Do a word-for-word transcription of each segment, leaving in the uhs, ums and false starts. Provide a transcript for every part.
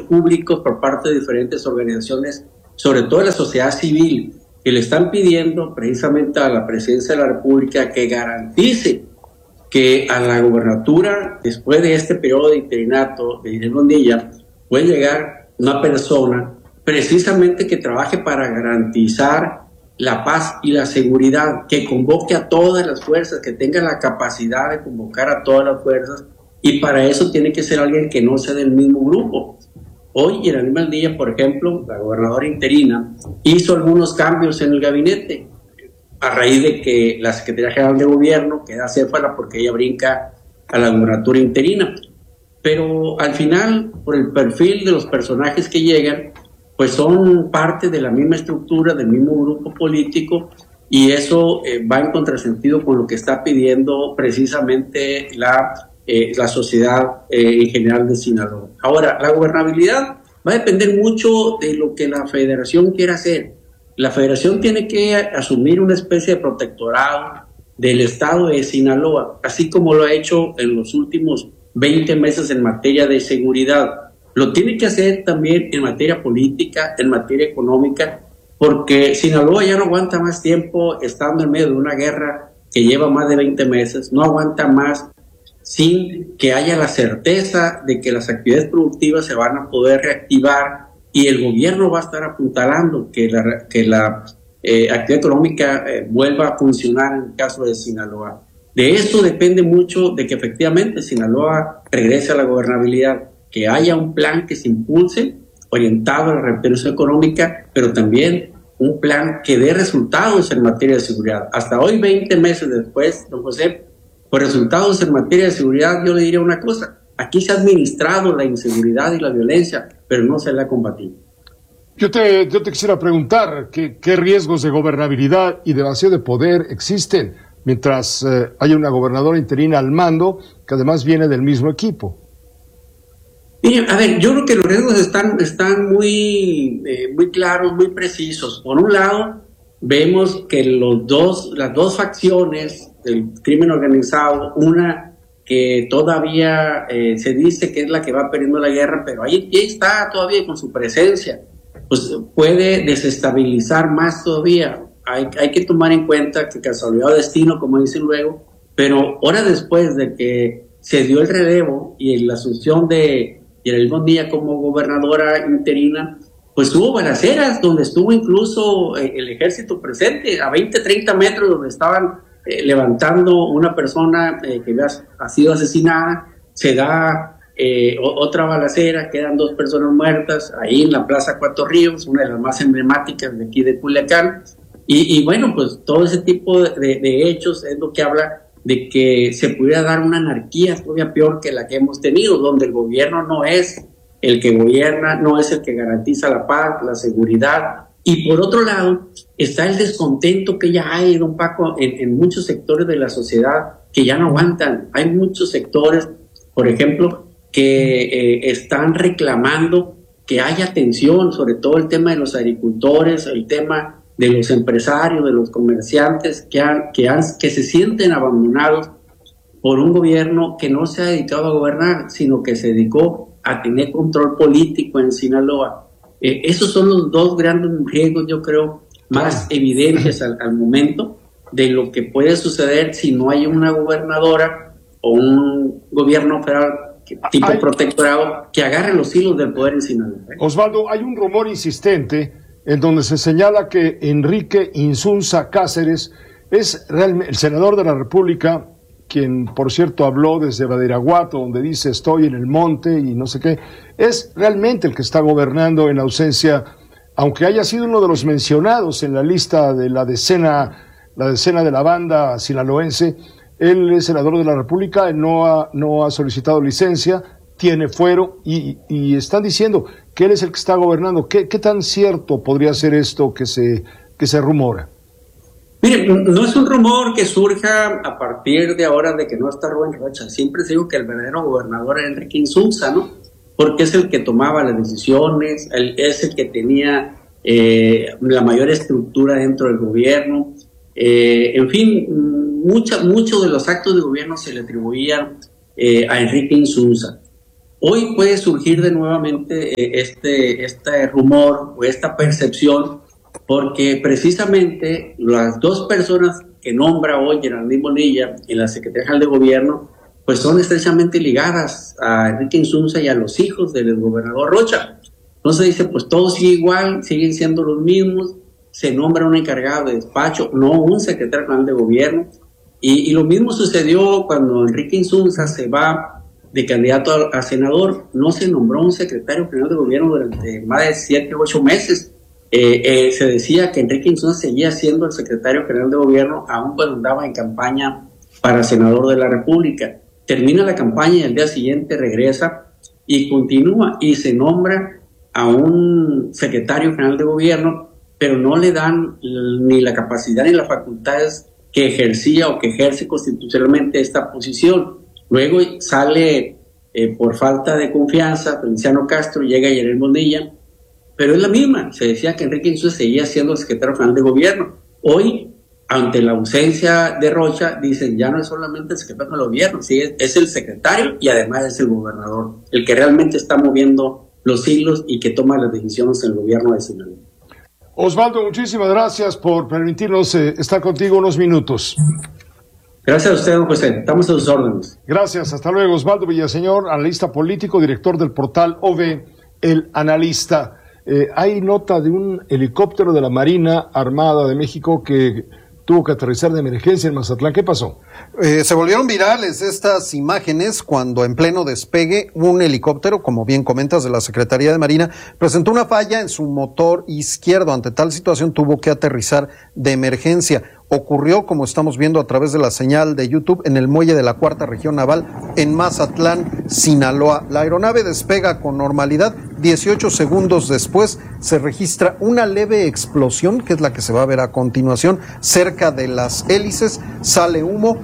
públicos por parte de diferentes organizaciones, sobre todo de la sociedad civil, que le están pidiendo precisamente a la Presidencia de la República que garantice que a la gobernatura, después de este periodo de interinato de Irene Bonilla, puede llegar una persona precisamente que trabaje para garantizar la paz y la seguridad, que convoque a todas las fuerzas, que tenga la capacidad de convocar a todas las fuerzas, y para eso tiene que ser alguien que no sea del mismo grupo. Hoy, Irene Bonilla, por ejemplo, la gobernadora interina, hizo algunos cambios en el gabinete, a raíz de que la Secretaría General de Gobierno queda céfala porque ella brinca a la gobernatura interina. Pero al final, por el perfil de los personajes que llegan, pues son parte de la misma estructura, del mismo grupo político, y eso eh, va en contrasentido con lo que está pidiendo precisamente la, eh, la sociedad eh, en general de Sinaloa. Ahora, la gobernabilidad va a depender mucho de lo que la federación quiera hacer. La federación tiene que asumir una especie de protectorado del estado de Sinaloa, así como lo ha hecho en los últimos veinte meses en materia de seguridad. Lo tiene que hacer también en materia política, en materia económica, porque Sinaloa ya no aguanta más tiempo estando en medio de una guerra que lleva más de veinte meses, no aguanta más sin que haya la certeza de que las actividades productivas se van a poder reactivar y el gobierno va a estar apuntalando que la, que la eh, actividad económica eh, vuelva a funcionar en el caso de Sinaloa. De eso depende mucho de que efectivamente Sinaloa regrese a la gobernabilidad, que haya un plan que se impulse orientado a la reactivación económica, pero también un plan que dé resultados en materia de seguridad. Hasta hoy, veinte meses después, don José, por resultados en materia de seguridad, yo le diría una cosa: aquí se ha administrado la inseguridad y la violencia, pero no se la ha combatido. Yo te, yo te quisiera preguntar, ¿qué, qué riesgos de gobernabilidad y de vacío de poder existen mientras eh, haya una gobernadora interina al mando, que además viene del mismo equipo? Miren, a ver, yo creo que los riesgos están, están muy, eh, muy claros, muy precisos. Por un lado, vemos que los dos, las dos facciones del crimen organizado, una que todavía eh, se dice que es la que va perdiendo la guerra, pero ahí, ahí está todavía con su presencia, pues puede desestabilizar más todavía. Hay, hay que tomar en cuenta que casualidad o destino, como dicen luego, pero horas después de que se dio el relevo y la asunción de Irene Bonilla como gobernadora interina, pues hubo balaceras donde estuvo incluso eh, el ejército presente, a veinte, treinta metros donde estaban eh, levantando una persona eh, que había ha sido asesinada. Se da eh, otra balacera, quedan dos personas muertas ahí en la Plaza Cuatro Ríos, una de las más emblemáticas de aquí de Culiacán. Y, y bueno, pues todo ese tipo de, de, de hechos es lo que habla de que se pudiera dar una anarquía todavía peor que la que hemos tenido, donde el gobierno no es el que gobierna, no es el que garantiza la paz, la seguridad. Y por otro lado, está el descontento que ya hay, don Paco, en, en muchos sectores de la sociedad que ya no aguantan. Hay muchos sectores, por ejemplo, que eh, están reclamando que haya atención, sobre todo el tema de los agricultores, el tema de los empresarios, de los comerciantes que, han, que, han, que se sienten abandonados por un gobierno que no se ha dedicado a gobernar, sino que se dedicó a tener control político en Sinaloa. Eh, esos son los dos grandes riesgos, yo creo, más evidentes al, al momento de lo que puede suceder si no hay una gobernadora o un gobierno federal tipo hay, protectorado que agarre los hilos del poder en Sinaloa. ¿eh? Osvaldo, hay un rumor insistente en donde se señala que Enrique Insunza Cáceres es realmente el senador de la República, quien por cierto habló desde Badiraguato, donde dice estoy en el monte y no sé qué, es realmente el que está gobernando en ausencia, aunque haya sido uno de los mencionados en la lista de la decena, la decena de la banda sinaloense. Él es senador de la República, no ha, no ha solicitado licencia, tiene fuero y, y están diciendo que él es el que está gobernando. ¿Qué, qué tan cierto podría ser esto que se, que se rumora? Mire, no es un rumor que surja a partir de ahora de que no está Rubén Rocha. Siempre se digo que el verdadero gobernador era Enrique Insunza, ¿no? Porque es el que tomaba las decisiones, él es el que tenía eh, la mayor estructura dentro del gobierno. Eh, en fin, mucha, muchos de los actos de gobierno se le atribuían eh, a Enrique Insunza. hoy puede surgir de nuevamente este, este rumor o esta percepción, porque precisamente las dos personas que nombra hoy Geraldine Bonilla en la Secretaría General de Gobierno, pues son estrechamente ligadas a Enrique Insunza y a los hijos del gobernador Rocha. Entonces dice, pues todo sigue igual, siguen siendo los mismos, se nombra un encargado de despacho, no un secretario general de gobierno, y, y lo mismo sucedió cuando Enrique Insunza se va de candidato a, a senador, no se nombró un secretario general de gobierno durante más de siete u ocho meses. Eh, eh, se decía que Enrique Insunza seguía siendo el secretario general de gobierno aún cuando andaba en campaña para senador de la República. Termina la campaña y al día siguiente regresa y continúa y se nombra a un secretario general de gobierno, pero no le dan ni la capacidad ni las facultades que ejercía o que ejerce constitucionalmente esta posición. Luego sale eh, por falta de confianza Feliciano Castro, llega Geraldine Bonilla, pero es la misma. Se decía que Enrique Insunza seguía siendo el secretario general de gobierno. Hoy, ante la ausencia de Rocha, dicen ya no es solamente el secretario de gobierno, sí, es, es el secretario y además es el gobernador, el que realmente está moviendo los hilos y que toma las decisiones en el gobierno de Sinaloa. Osvaldo, muchísimas gracias por permitirnos eh, estar contigo unos minutos. Gracias a usted, don José. Estamos a sus órdenes. Gracias. Hasta luego. Osvaldo Villaseñor, analista político, director del portal O V, El Analista. Eh, hay nota de un helicóptero de la Marina Armada de México que tuvo que aterrizar de emergencia en Mazatlán. ¿Qué pasó? Eh, se volvieron virales estas imágenes cuando en pleno despegue un helicóptero, como bien comentas, de la Secretaría de Marina, presentó una falla en su motor izquierdo. Ante tal situación tuvo que aterrizar de emergencia. Ocurrió, como estamos viendo a través de la señal de YouTube, en el muelle de la Cuarta Región Naval en Mazatlán, Sinaloa. La aeronave despega con normalidad. dieciocho segundos después se registra una leve explosión, que es la que se va a ver a continuación, cerca de las hélices. Sale humo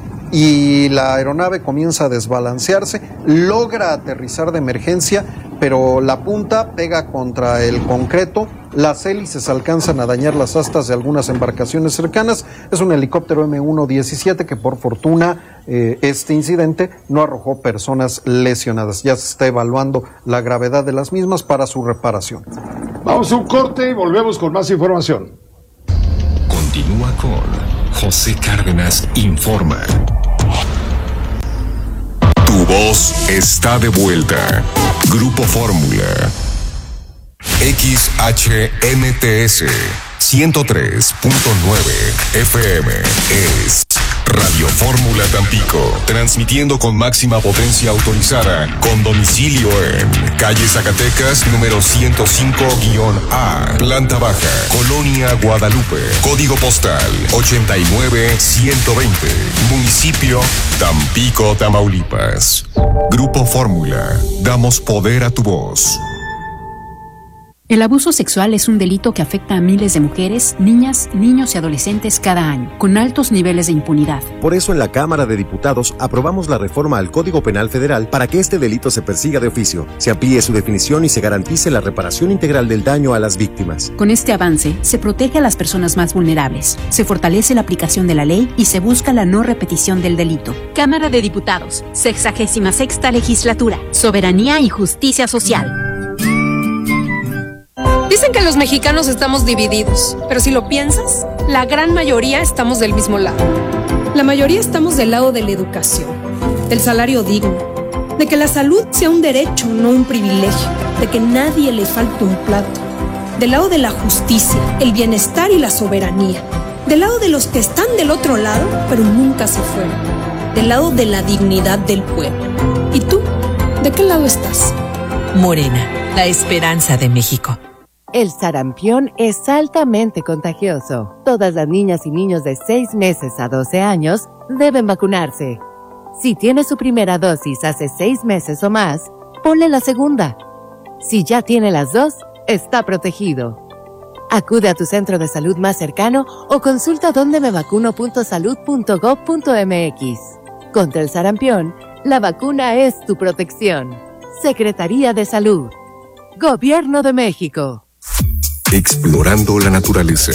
y la aeronave comienza a desbalancearse, logra aterrizar de emergencia, pero la punta pega contra el concreto, las hélices alcanzan a dañar las astas de algunas embarcaciones cercanas. Es un helicóptero eme uno diecisiete que por fortuna eh, este incidente no arrojó personas lesionadas. Ya se está evaluando la gravedad de las mismas para su reparación. Vamos a un corte y volvemos con más información. Continúa con José Cárdenas Informa. Tu voz está de vuelta. Grupo Fórmula. X H M T S ciento tres punto nueve F M es Radio Fórmula Tampico, transmitiendo con máxima potencia autorizada, con domicilio en calle Zacatecas, número ciento cinco A, planta baja, Colonia Guadalupe, código postal ochenta y nueve ciento veinte, municipio Tampico, Tamaulipas. Grupo Fórmula, damos poder a tu voz. El abuso sexual es un delito que afecta a miles de mujeres, niñas, niños y adolescentes cada año, con altos niveles de impunidad. Por eso en la Cámara de Diputados aprobamos la reforma al Código Penal Federal para que este delito se persiga de oficio, se amplíe su definición y se garantice la reparación integral del daño a las víctimas. Con este avance, se protege a las personas más vulnerables, se fortalece la aplicación de la ley y se busca la no repetición del delito. Cámara de Diputados, sexagésima sexta legislatura, soberanía y justicia social. Dicen que los mexicanos estamos divididos, pero si lo piensas, la gran mayoría estamos del mismo lado. La mayoría estamos del lado de la educación, del salario digno, de que la salud sea un derecho, no un privilegio, de que nadie le falte un plato, del lado de la justicia, el bienestar y la soberanía, del lado de los que están del otro lado, pero nunca se fueron, del lado de la dignidad del pueblo. ¿Y tú? ¿De qué lado estás? Morena, la esperanza de México. El sarampión es altamente contagioso. Todas las niñas y niños de seis meses a doce años deben vacunarse. Si tiene su primera dosis hace seis meses o más, ponle la segunda. Si ya tiene las dos, está protegido. Acude a tu centro de salud más cercano o consulta donde me vacuno punto salud punto gob punto mx. Contra el sarampión, la vacuna es tu protección. Secretaría de Salud. Gobierno de México. Explorando la naturaleza.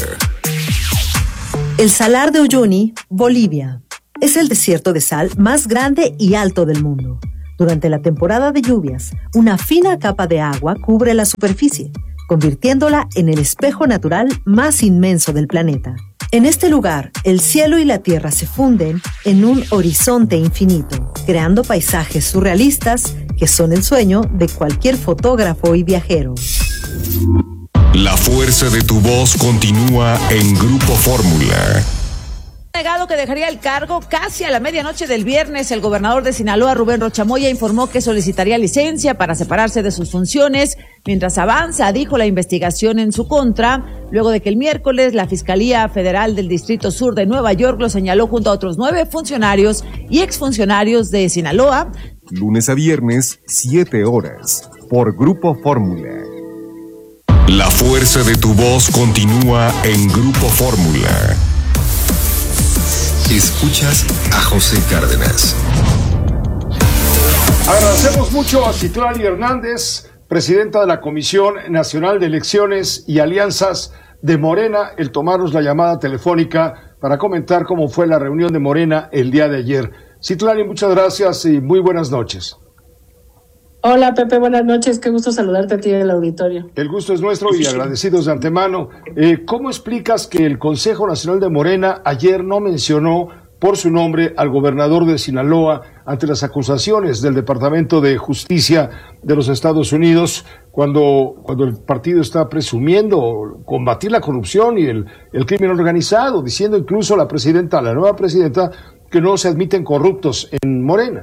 El Salar de Uyuni, Bolivia, es el desierto de sal más grande y alto del mundo. Durante la temporada de lluvias, una fina capa de agua cubre la superficie, convirtiéndola en el espejo natural más inmenso del planeta. En este lugar, el cielo y la tierra se funden en un horizonte infinito, creando paisajes surrealistas que son el sueño de cualquier fotógrafo y viajero. La fuerza de tu voz continúa en Grupo Fórmula. Negado que dejaría el cargo casi a la medianoche del viernes. El gobernador de Sinaloa, Rubén Rocha Moya, informó que solicitaría licencia para separarse de sus funciones mientras avanza, dijo, la investigación en su contra, luego de que el miércoles la Fiscalía Federal del Distrito Sur de Nueva York lo señaló junto a otros nueve funcionarios y exfuncionarios de Sinaloa. Lunes a viernes, siete horas, por Grupo Fórmula. La fuerza de tu voz continúa en Grupo Fórmula. Escuchas a José Cárdenas. Agradecemos mucho a Citlali Hernández, presidenta de la Comisión Nacional de Elecciones y Alianzas de Morena, el tomarnos la llamada telefónica para comentar cómo fue la reunión de Morena el día de ayer. Citlali, muchas gracias y muy buenas noches. Hola Pepe, buenas noches, qué gusto saludarte a ti en el auditorio. El gusto es nuestro y agradecidos de antemano. Eh, ¿Cómo explicas que el Consejo Nacional de Morena ayer no mencionó por su nombre al gobernador de Sinaloa ante las acusaciones del Departamento de Justicia de los Estados Unidos cuando, cuando el partido está presumiendo combatir la corrupción y el, el crimen organizado, diciendo incluso a la presidenta, a la nueva presidenta, que no se admiten corruptos en Morena?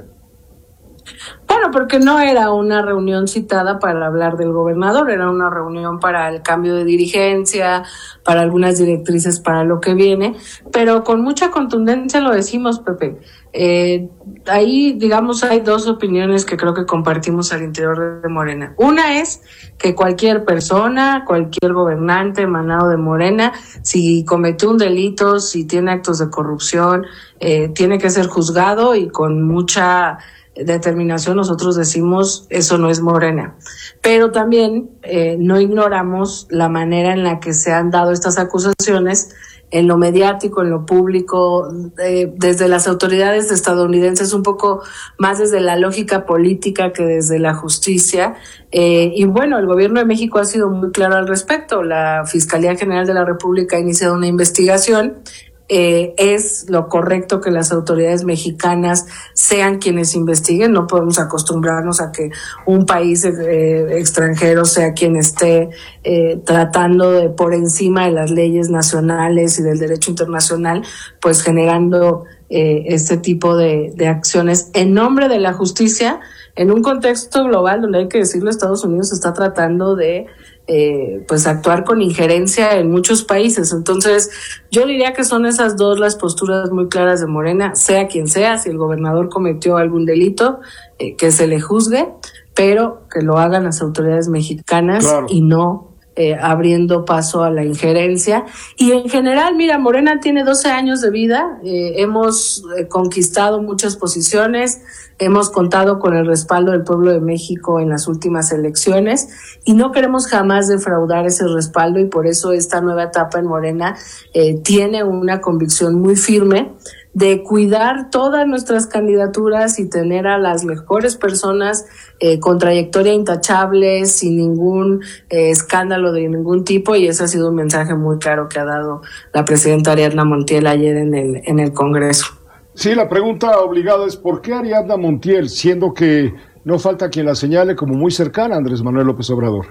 Bueno, porque no era una reunión citada para hablar del gobernador, era una reunión para el cambio de dirigencia, para algunas directrices para lo que viene, pero con mucha contundencia lo decimos, Pepe. Eh, ahí, digamos, hay dos opiniones que creo que compartimos al interior de Morena. Una es que cualquier persona, cualquier gobernante emanado de Morena, si cometió un delito, si tiene actos de corrupción, eh, tiene que ser juzgado y con mucha determinación nosotros decimos eso no es Morena, pero también eh, no ignoramos la manera en la que se han dado estas acusaciones en lo mediático, en lo público, eh, desde las autoridades estadounidenses, un poco más desde la lógica política que desde la justicia. Eh, y bueno, el gobierno de México ha sido muy claro al respecto. La Fiscalía General de la República ha iniciado una investigación. Eh, es lo correcto que las autoridades mexicanas sean quienes investiguen. No podemos acostumbrarnos a que un país eh, extranjero sea quien esté eh, tratando de por encima de las leyes nacionales y del derecho internacional, pues generando eh, este tipo de, de acciones en nombre de la justicia en un contexto global donde, hay que decirlo, Estados Unidos está tratando de Eh, pues actuar con injerencia en muchos países. Entonces yo diría que son esas dos las posturas muy claras de Morena, sea quien sea. Si el gobernador cometió algún delito, eh, que se le juzgue, pero que lo hagan las autoridades mexicanas, claro, y no eh, abriendo paso a la injerencia. Y en general, mira, Morena tiene doce años de vida, eh, hemos eh, conquistado muchas posiciones, hemos contado con el respaldo del pueblo de México en las últimas elecciones y no queremos jamás defraudar ese respaldo, y por eso esta nueva etapa en Morena eh, tiene una convicción muy firme de cuidar todas nuestras candidaturas y tener a las mejores personas eh, con trayectoria intachable, sin ningún eh, escándalo de ningún tipo, y ese ha sido un mensaje muy claro que ha dado la presidenta Ariadna Montiel ayer en el, en el Congreso. Sí, la pregunta obligada es ¿por qué Ariadna Montiel, siendo que no falta quien la señale como muy cercana a Andrés Manuel López Obrador?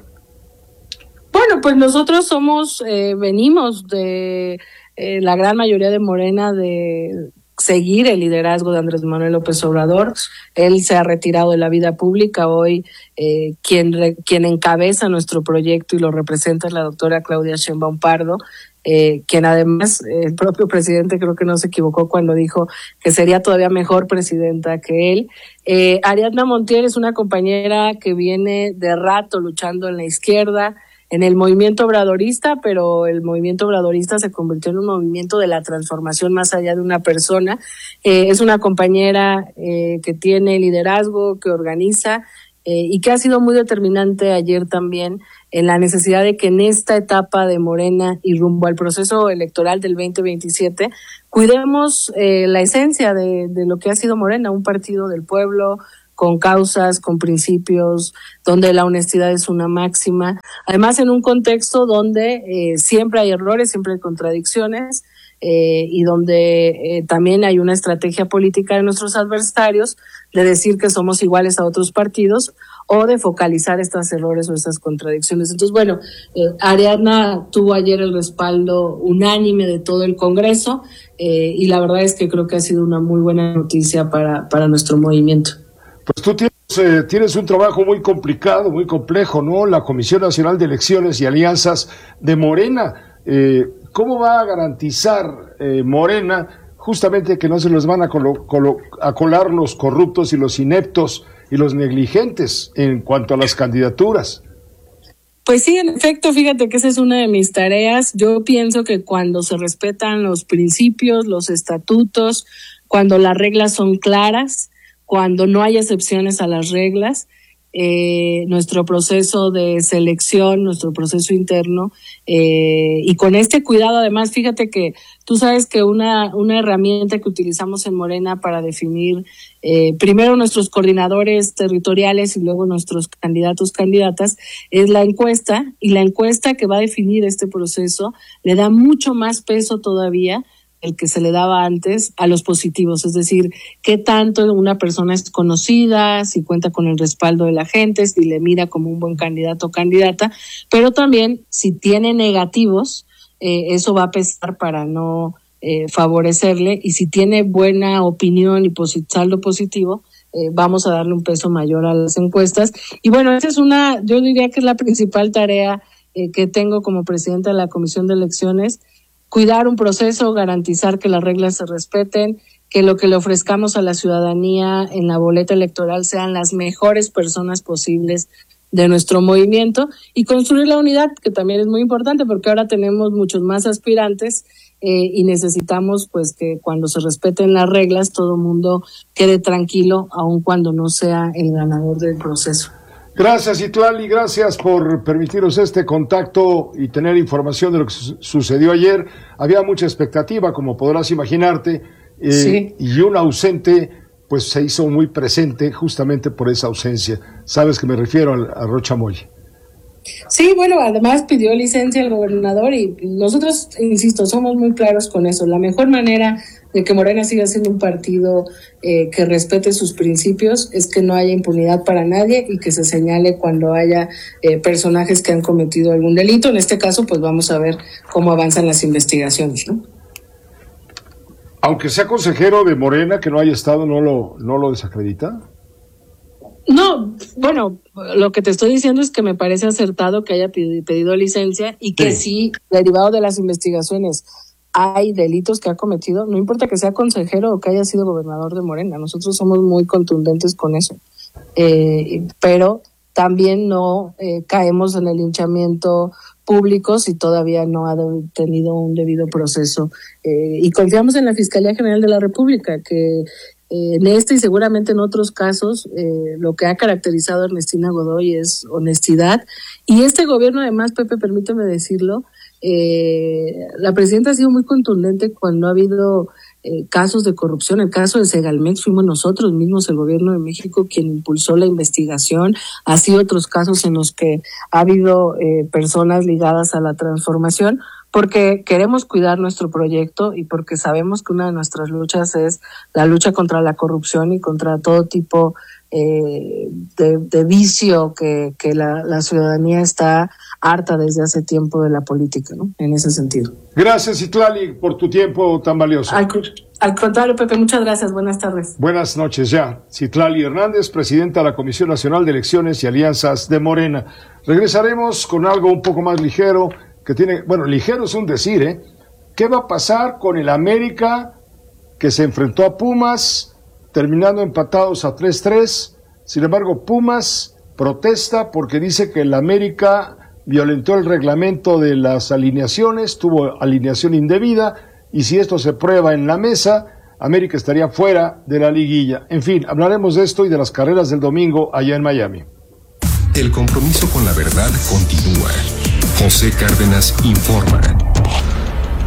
Bueno, pues nosotros somos, eh, venimos de eh, la gran mayoría de Morena de seguir el liderazgo de Andrés Manuel López Obrador. Él se ha retirado de la vida pública. Hoy eh, quien, re, quien encabeza nuestro proyecto y lo representa es la doctora Claudia Sheinbaum Pardo, eh, quien además el propio presidente creo que no se equivocó cuando dijo que sería todavía mejor presidenta que él. Eh, Ariadna Montiel es una compañera que viene de rato luchando en la izquierda, en el movimiento obradorista, pero el movimiento obradorista se convirtió en un movimiento de la transformación más allá de una persona. Eh, es una compañera eh, que tiene liderazgo, que organiza eh, y que ha sido muy determinante ayer también en la necesidad de que en esta etapa de Morena y rumbo al proceso electoral del veinte veintisiete cuidemos eh, la esencia de, de lo que ha sido Morena, un partido del pueblo, con causas, con principios, donde la honestidad es una máxima. Además, en un contexto donde eh, siempre hay errores, siempre hay contradicciones, eh, y donde eh, también hay una estrategia política de nuestros adversarios de decir que somos iguales a otros partidos o de focalizar estos errores o estas contradicciones. Entonces, bueno, eh, Ariadna tuvo ayer el respaldo unánime de todo el Congreso, eh, y la verdad es que creo que ha sido una muy buena noticia para, para nuestro movimiento. Pues tú tienes, eh, tienes un trabajo muy complicado, muy complejo, ¿no? La Comisión Nacional de Elecciones y Alianzas de Morena. Eh, ¿Cómo va a garantizar eh, Morena justamente que no se los van a, colo- colo- a colar los corruptos y los ineptos y los negligentes en cuanto a las candidaturas? Pues sí, en efecto, fíjate que esa es una de mis tareas. Yo pienso que cuando se respetan los principios, los estatutos, cuando las reglas son claras, cuando no hay excepciones a las reglas, eh, nuestro proceso de selección, nuestro proceso interno, eh, y con este cuidado, además, fíjate que tú sabes que una, una herramienta que utilizamos en Morena para definir eh, primero nuestros coordinadores territoriales y luego nuestros candidatos, candidatas, es la encuesta, y la encuesta que va a definir este proceso le da mucho más peso todavía el que se le daba antes a los positivos, es decir, qué tanto una persona es conocida, si cuenta con el respaldo de la gente, si le mira como un buen candidato o candidata, pero también si tiene negativos, eh, eso va a pesar para no eh, favorecerle, y si tiene buena opinión y posit- saldo positivo, eh, vamos a darle un peso mayor a las encuestas. Y bueno, esa es una, yo diría que es la principal tarea eh, que tengo como presidenta de la Comisión de Elecciones: cuidar un proceso, garantizar que las reglas se respeten, que lo que le ofrezcamos a la ciudadanía en la boleta electoral sean las mejores personas posibles de nuestro movimiento, y construir la unidad, que también es muy importante porque ahora tenemos muchos más aspirantes, eh, y necesitamos pues que cuando se respeten las reglas todo el mundo quede tranquilo, aun cuando no sea el ganador del proceso. Gracias, Citlali, gracias por permitirnos este contacto y tener información de lo que su- sucedió ayer. Había mucha expectativa, como podrás imaginarte, eh, Sí. y un ausente pues se hizo muy presente justamente por esa ausencia. Sabes que me refiero a, a Rocha Moy. Sí, bueno, además pidió licencia el gobernador, y nosotros, insisto, somos muy claros con eso. La mejor manera de que Morena siga siendo un partido eh, que respete sus principios es que no haya impunidad para nadie y que se señale cuando haya eh, personajes que han cometido algún delito. En este caso, pues vamos a ver cómo avanzan las investigaciones, ¿no? Aunque sea consejero de Morena, que no haya estado, ¿no lo, no lo desacredita? No, bueno, lo que te estoy diciendo es que me parece acertado que haya pedi- pedido licencia, y que Sí. si, derivado de las investigaciones, hay delitos que ha cometido, no importa que sea consejero o que haya sido gobernador de Morena, nosotros somos muy contundentes con eso. Eh, pero también no eh, caemos en el linchamiento público si todavía no ha de- tenido un debido proceso. Eh, y confiamos en la Fiscalía General de la República, que eh, en este y seguramente en otros casos, eh, lo que ha caracterizado a Ernestina Godoy es honestidad. Y este gobierno, además, Pepe, permíteme decirlo, eh, la presidenta ha sido muy contundente cuando ha habido eh, casos de corrupción. El caso de Segalmex fuimos nosotros mismos, el gobierno de México, quien impulsó la investigación. Así otros casos en los que ha habido eh, personas ligadas a la transformación, porque queremos cuidar nuestro proyecto y porque sabemos que una de nuestras luchas es la lucha contra la corrupción y contra todo tipo eh, de, de vicio que, que la, la ciudadanía está harta desde hace tiempo de la política, ¿no? En ese sentido. Gracias, Citlali, por tu tiempo tan valioso. Al, al contrario, Pepe, muchas gracias. Buenas tardes. Buenas noches ya. Citlali Hernández, presidenta de la Comisión Nacional de Elecciones y Alianzas de Morena. Regresaremos con algo un poco más ligero, que tiene, bueno, ligero es un decir, ¿eh? ¿Qué va a pasar con el América, que se enfrentó a Pumas, terminando empatados a tres tres? Sin embargo, Pumas protesta porque dice que el América violentó el reglamento de las alineaciones, tuvo alineación indebida, y si esto se prueba en la mesa, América estaría fuera de la liguilla. En fin, hablaremos de esto y de las carreras del domingo allá en Miami. El compromiso con la verdad continúa. José Cárdenas informa.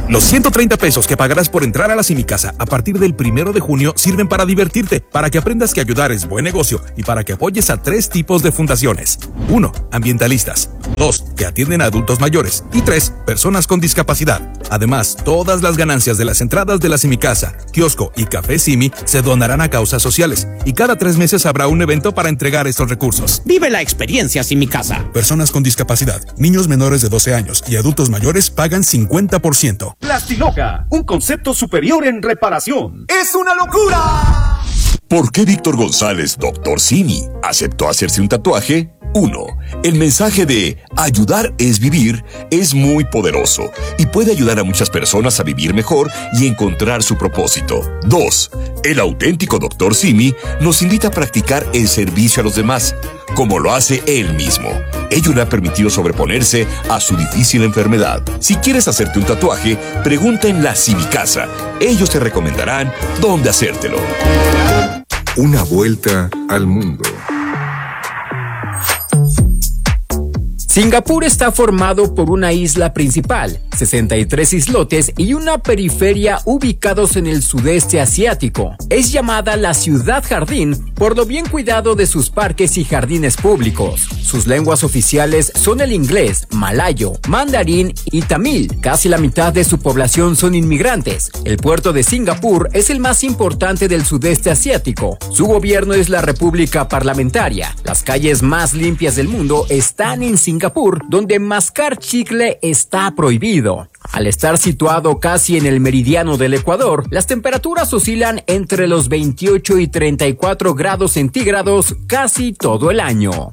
Los ciento treinta pesos que pagarás por entrar a la Simicasa a partir del primero de junio sirven para divertirte, para que aprendas que ayudar es buen negocio y para que apoyes a tres tipos de fundaciones. Uno, ambientalistas. Dos, que atienden a adultos mayores. Y tres, personas con discapacidad. Además, todas las ganancias de las entradas de la Simicasa, kiosco y café Simi se donarán a causas sociales. Y cada tres meses habrá un evento para entregar estos recursos. Vive la experiencia Simicasa. Personas con discapacidad, niños menores de doce años y adultos mayores pagan cincuenta por ciento. Plastiloca, un concepto superior en reparación. ¡Es una locura! ¿Por qué Víctor González, doctor Simi, aceptó hacerse un tatuaje? Uno, el mensaje de ayudar es vivir es muy poderoso y puede ayudar a muchas personas a vivir mejor y encontrar su propósito. Dos, el auténtico doctor Simi nos invita a practicar el servicio a los demás, como lo hace él mismo. Ello le ha permitido sobreponerse a su difícil enfermedad. Si quieres hacerte un tatuaje, pregunta en la Simicasa. Ellos te recomendarán dónde hacértelo. Una vuelta al mundo. Singapur está formado por una isla principal, sesenta y tres islotes y una periferia ubicados en el sudeste asiático. Es llamada la ciudad jardín por lo bien cuidado de sus parques y jardines públicos. Sus lenguas oficiales son el inglés, malayo, mandarín y tamil. Casi la mitad de su población son inmigrantes. El puerto de Singapur es el más importante del sudeste asiático. Su gobierno es la República Parlamentaria. Las calles más limpias del mundo están en Singapur, donde mascar chicle está prohibido. Al estar situado casi en el meridiano del Ecuador, las temperaturas oscilan entre los veintiocho y treinta y cuatro grados centígrados casi todo el año.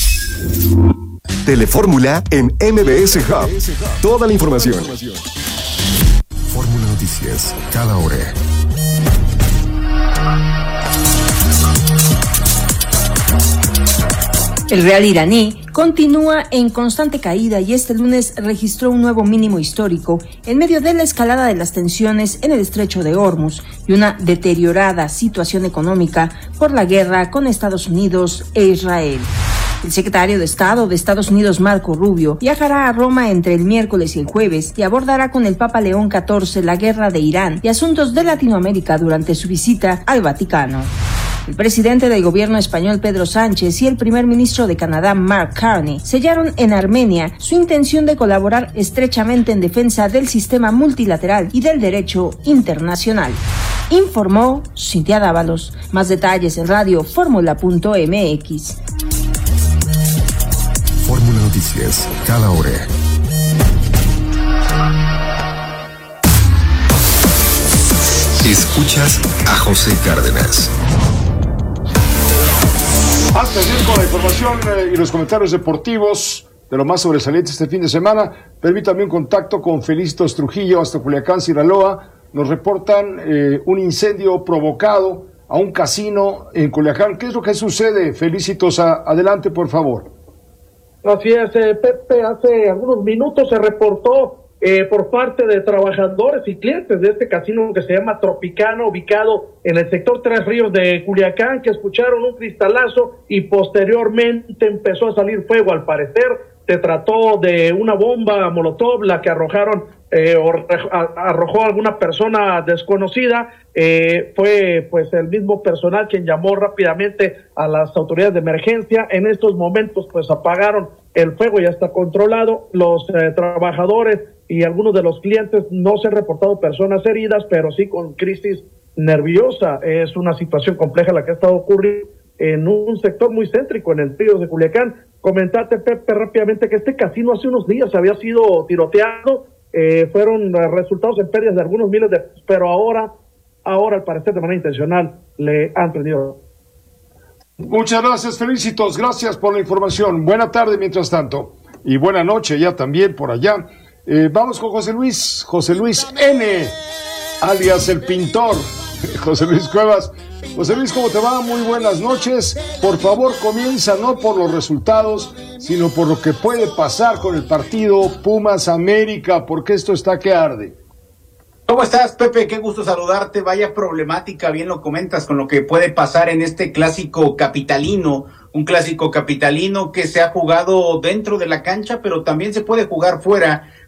Telefórmula en M B S Hub. Toda la información. Fórmula Noticias, cada hora. El real iraní continúa en constante caída y este lunes registró un nuevo mínimo histórico en medio de la escalada de las tensiones en el estrecho de Hormuz y una deteriorada situación económica por la guerra con Estados Unidos e Israel. El secretario de Estado de Estados Unidos, Marco Rubio, viajará a Roma entre el miércoles y el jueves y abordará con el Papa León catorce la guerra de Irán y asuntos de Latinoamérica durante su visita al Vaticano. El presidente del gobierno español, Pedro Sánchez, y el primer ministro de Canadá, Mark Carney, sellaron en Armenia su intención de colaborar estrechamente en defensa del sistema multilateral y del derecho internacional. Informó Cintia Dávalos. Más detalles en radio fórmula punto m x. Fórmula Noticias, cada hora. Escuchas a José Cárdenas. Antes de ir con la información eh, y los comentarios deportivos de lo más sobresaliente este fin de semana, permítame un contacto con Felicitos Trujillo hasta Culiacán, Sinaloa. Nos reportan eh, un incendio provocado a un casino en Culiacán. ¿Qué es lo que sucede? Felicitos, a, adelante por favor. Así es, eh, Pepe, hace algunos minutos se reportó Eh, por parte de trabajadores y clientes de este casino que se llama Tropicana, ubicado en el sector Tres Ríos de Culiacán, que escucharon un cristalazo y posteriormente empezó a salir fuego. Al parecer se trató de una bomba molotov, la que arrojaron eh, o arrojó alguna persona desconocida. Eh, fue pues el mismo personal quien llamó rápidamente a las autoridades de emergencia. En estos momentos pues apagaron el fuego, ya está controlado. Los eh, trabajadores y algunos de los clientes no se han reportado personas heridas, pero sí con crisis nerviosa. Es una situación compleja la que ha estado ocurriendo en un sector muy céntrico en el Río de Culiacán. Comentate, Pepe, rápidamente que este casino hace unos días había sido tiroteado, eh, fueron resultados en pérdidas de algunos miles de pesos, pero ahora, ahora al parecer de manera intencional le han prendido. Muchas gracias, Felicitos, gracias por la información. Buena tarde mientras tanto, y buena noche ya también por allá. Eh, vamos con José Luis, José Luis N, alias el pintor, José Luis Cuevas. José Luis, ¿cómo te va? Muy buenas noches. Por favor, comienza no por los resultados, sino por lo que puede pasar con el partido Pumas América, porque esto está que arde. ¿Cómo estás, Pepe? Qué gusto saludarte. Vaya problemática, bien lo comentas, con lo que puede pasar en este clásico capitalino, un clásico capitalino que se ha jugado dentro de la cancha, pero también se puede jugar fuera,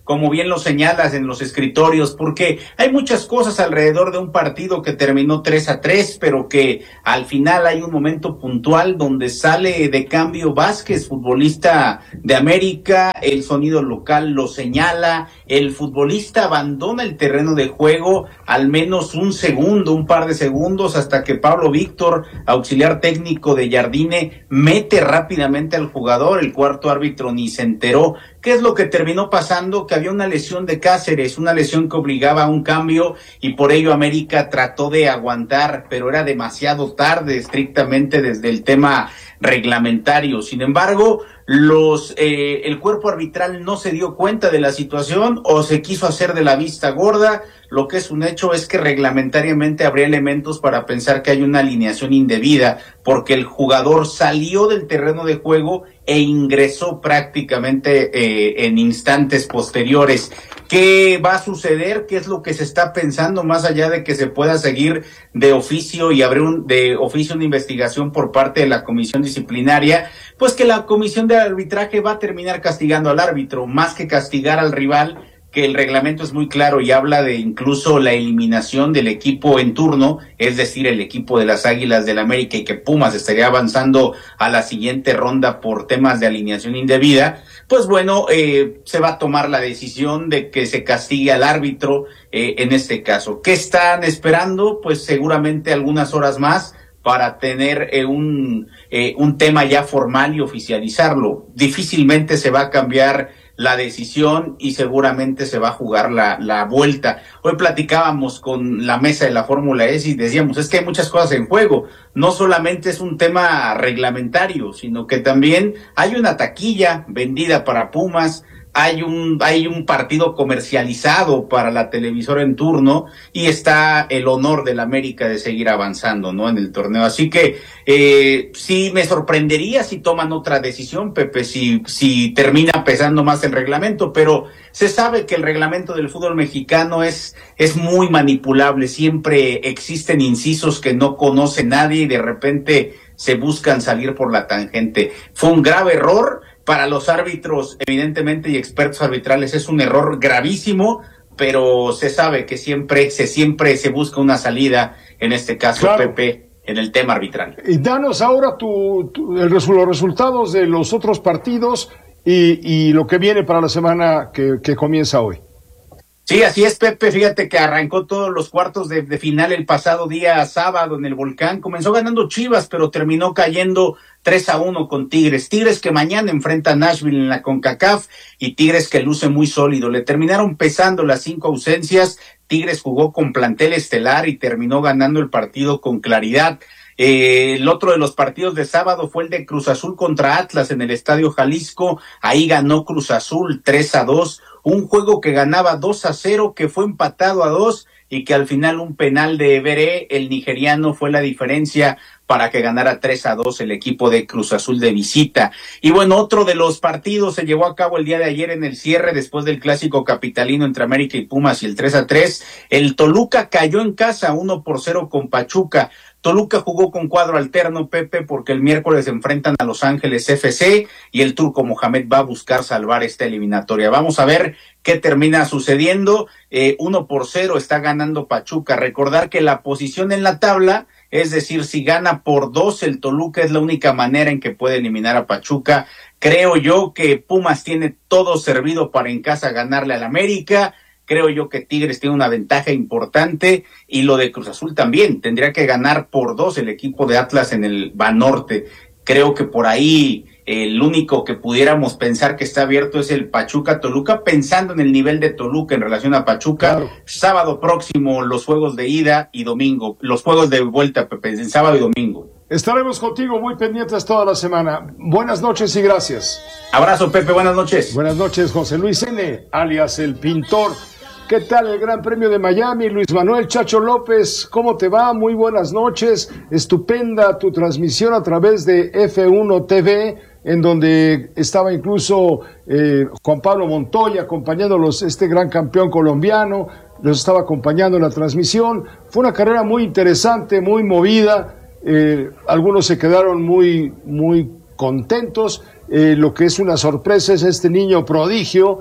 como bien lo señalas en los escritorios, porque hay muchas cosas alrededor de un partido que terminó tres a tres, pero que al final hay un momento puntual donde sale de cambio Vázquez, futbolista de América, el sonido local lo señala, el futbolista abandona el terreno de juego al menos un segundo, un par de segundos, hasta que Pablo Víctor, auxiliar técnico de Jardine, mete rápidamente al jugador, el cuarto árbitro ni se enteró. ¿Qué es lo que terminó pasando? Que había una lesión de Cáceres, una lesión que obligaba a un cambio y por ello América trató de aguantar, pero era demasiado tarde, estrictamente desde el tema reglamentario. Sin embargo, los eh, el cuerpo arbitral no se dio cuenta de la situación o se quiso hacer de la vista gorda. Lo que es un hecho es que reglamentariamente habría elementos para pensar que hay una alineación indebida, porque el jugador salió del terreno de juego e ingresó prácticamente eh, en instantes posteriores. ¿Qué va a suceder? ¿Qué es lo que se está pensando más allá de que se pueda seguir de oficio y abrir un, de oficio una investigación por parte de la comisión disciplinaria? Pues que la comisión de arbitraje va a terminar castigando al árbitro, más que castigar al rival, que el reglamento es muy claro y habla de incluso la eliminación del equipo en turno, es decir, el equipo de las Águilas del América, y que Pumas estaría avanzando a la siguiente ronda por temas de alineación indebida. Pues bueno, eh, se va a tomar la decisión de que se castigue al árbitro eh, en este caso. ¿Qué están esperando? Pues seguramente algunas horas más para tener eh, un, eh, un tema ya formal y oficializarlo. Difícilmente se va a cambiar la decisión y seguramente se va a jugar la, la vuelta. Hoy platicábamos con la mesa de la Fórmula E y decíamos, es que hay muchas cosas en juego. No solamente es un tema reglamentario, sino que también hay una taquilla vendida para Pumas, hay un hay un partido comercializado para la televisora en turno y está el honor del América de seguir avanzando, ¿no?, en el torneo. Así que eh, sí me sorprendería si toman otra decisión, Pepe, si si termina pesando más el reglamento, pero se sabe que el reglamento del fútbol mexicano es es muy manipulable, siempre existen incisos que no conoce nadie y de repente se buscan salir por la tangente. Fue un grave error. Para los árbitros, evidentemente, y expertos arbitrales, es un error gravísimo, pero se sabe que siempre se siempre se busca una salida, en este caso, claro, Pepe, en el tema arbitral. Y danos ahora tu, tu, el, los resultados de los otros partidos y, y lo que viene para la semana que, que comienza hoy. Sí, así es, Pepe. Fíjate que arrancó todos los cuartos de, de final el pasado día sábado en el Volcán. Comenzó ganando Chivas, pero terminó cayendo tres a uno con Tigres. Tigres que mañana enfrenta a Nashville en la CONCACAF y Tigres que luce muy sólido. Le terminaron pesando las cinco ausencias. Tigres jugó con plantel estelar y terminó ganando el partido con claridad. Eh, el otro de los partidos de sábado fue el de Cruz Azul contra Atlas en el Estadio Jalisco. Ahí ganó Cruz Azul tres a dos. Un juego que ganaba dos a cero, que fue empatado a dos y que al final un penal de Everé, el nigeriano, fue la diferencia para que ganara tres a dos el equipo de Cruz Azul de visita. Y bueno, otro de los partidos se llevó a cabo el día de ayer en el cierre, después del clásico capitalino entre América y Pumas y el tres a tres. El Toluca cayó en casa uno por cero con Pachuca. Toluca jugó con cuadro alterno, Pepe, porque el miércoles se enfrentan a Los Ángeles F C y el turco Mohamed va a buscar salvar esta eliminatoria. Vamos a ver qué termina sucediendo. Eh, uno por cero está ganando Pachuca. Recordar que la posición en la tabla, es decir, si gana por dos el Toluca, es la única manera en que puede eliminar a Pachuca. Creo yo que Pumas tiene todo servido para en casa ganarle al América. Creo yo que Tigres tiene una ventaja importante y lo de Cruz Azul también. Tendría que ganar por dos el equipo de Atlas en el Banorte. Creo que por ahí el único que pudiéramos pensar que está abierto es el Pachuca-Toluca, pensando en el nivel de Toluca en relación a Pachuca. Claro. Sábado próximo los juegos de ida y domingo, los juegos de vuelta, Pepe, en sábado y domingo. Estaremos contigo muy pendientes toda la semana. Buenas noches y gracias. Abrazo, Pepe, buenas noches. Buenas noches, José Luis N., alias El Pintor. ¿Qué tal el Gran Premio de Miami? Luis Manuel Chacho López, ¿cómo te va? Muy buenas noches. Estupenda tu transmisión a través de F uno T V, en donde estaba incluso eh, Juan Pablo Montoya acompañándolos, este gran campeón colombiano, los estaba acompañando en la transmisión. Fue una carrera muy interesante, muy movida. Eh, algunos se quedaron muy, muy contentos. Eh, lo que es una sorpresa es este niño prodigio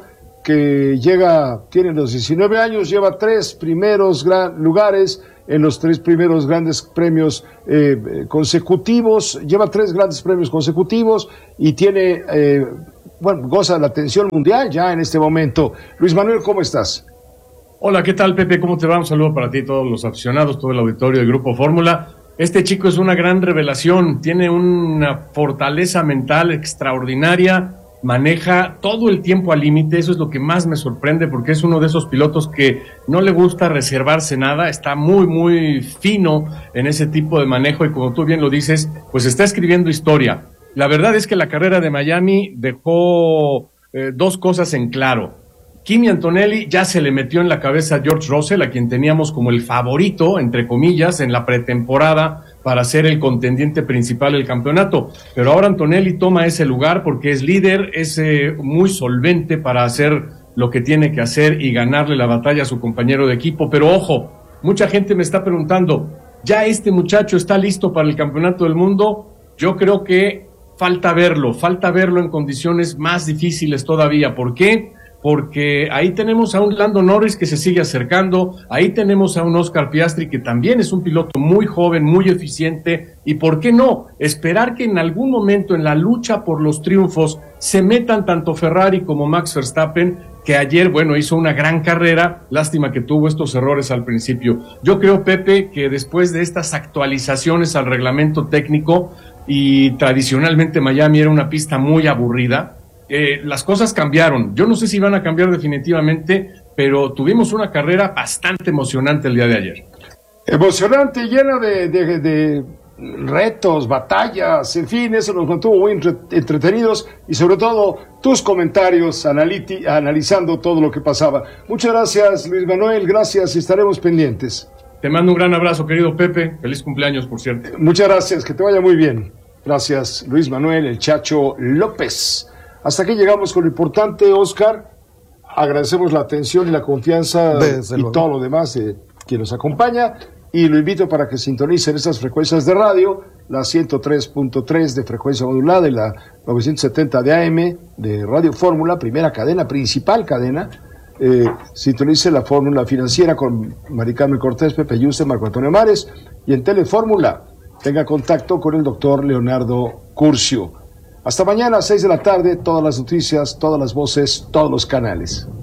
que llega, tiene los diecinueve años, lleva tres primeros gran lugares en los tres primeros grandes premios eh, consecutivos, lleva tres grandes premios consecutivos y tiene, eh, bueno, goza de la atención mundial ya en este momento. Luis Manuel, ¿cómo estás? Hola, ¿qué tal, Pepe? ¿Cómo te va? Un saludo para ti, todos los aficionados, todo el auditorio del Grupo Fórmula. Este chico es una gran revelación, tiene una fortaleza mental extraordinaria, maneja todo el tiempo al límite, eso es lo que más me sorprende porque es uno de esos pilotos que no le gusta reservarse nada, está muy, muy fino en ese tipo de manejo y como tú bien lo dices, pues está escribiendo historia. La verdad es que la carrera de Miami dejó eh, dos cosas en claro. Kimi Antonelli ya se le metió en la cabeza a George Russell, a quien teníamos como el favorito, entre comillas, en la pretemporada para ser el contendiente principal del campeonato. Pero ahora Antonelli toma ese lugar porque es líder, es eh, muy solvente para hacer lo que tiene que hacer y ganarle la batalla a su compañero de equipo. Pero ojo, mucha gente me está preguntando, ¿ya este muchacho está listo para el campeonato del mundo? Yo creo que falta verlo, falta verlo en condiciones más difíciles todavía. ¿Por qué? Porque ahí tenemos a un Lando Norris que se sigue acercando, ahí tenemos a un Oscar Piastri que también es un piloto muy joven, muy eficiente, y ¿por qué no? Esperar que en algún momento en la lucha por los triunfos se metan tanto Ferrari como Max Verstappen, que ayer, bueno, hizo una gran carrera, lástima que tuvo estos errores al principio. Yo creo, Pepe, que después de estas actualizaciones al reglamento técnico, y tradicionalmente Miami era una pista muy aburrida, Eh, las cosas cambiaron. Yo no sé si van a cambiar definitivamente, pero tuvimos una carrera bastante emocionante el día de ayer. Emocionante, llena de, de, de retos, batallas, en fin, eso nos mantuvo muy entre, entretenidos y sobre todo tus comentarios analiti, analizando todo lo que pasaba. Muchas gracias, Luis Manuel, gracias y estaremos pendientes. Te mando un gran abrazo, querido Pepe. Feliz cumpleaños, por cierto. Muchas gracias, que te vaya muy bien. Gracias, Luis Manuel, el Chacho López. Hasta aquí llegamos con lo importante, Oscar. Agradecemos la atención y la confianza Desde y luego. todo lo demás de quien nos acompaña. Y lo invito para que sintonicen estas frecuencias de radio, la ciento tres punto tres de frecuencia modulada y la novecientos setenta de A M de Radio Fórmula, primera cadena, principal cadena. Eh, sintonice la Fórmula Financiera con Mari Carmen Cortés, Pepe Yuste, Marco Antonio Mares. Y en Telefórmula, tenga contacto con el doctor Leonardo Curcio. Hasta mañana a seis de la tarde, todas las noticias, todas las voces, todos los canales.